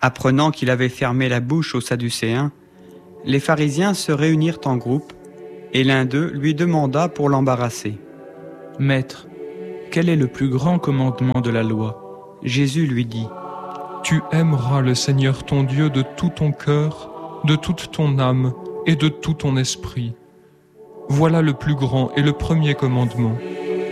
Apprenant qu'il avait fermé la bouche aux Sadducéens, les pharisiens se réunirent en groupe, et l'un d'eux lui demanda pour l'embarrasser. « Maître, quel est le plus grand commandement de la loi ?» Jésus lui dit : « Tu aimeras le Seigneur ton Dieu de tout ton cœur, de toute ton âme et de tout ton esprit. Voilà le plus grand et le premier commandement.